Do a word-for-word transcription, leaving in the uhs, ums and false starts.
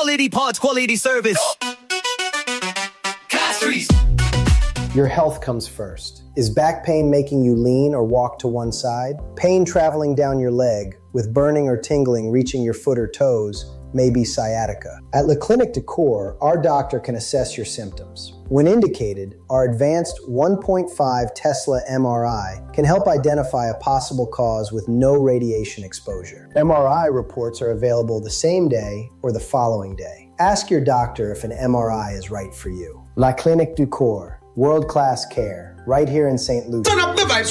Quality parts, quality service. Castries. Your health comes first. Is back pain making you lean or walk to one side? Pain traveling down your leg, with burning or tingling reaching your foot or toes, may be sciatica. At La Clinique du Corps, our doctor can assess your symptoms. When indicated, our advanced one point five Tesla M R I can help identify a possible cause with no radiation exposure. M R I reports are available the same day or the following day. Ask your doctor if an M R I is right for you. La Clinique du Corps, world-class care, right here in Saint Lucie. Turn up the vibes.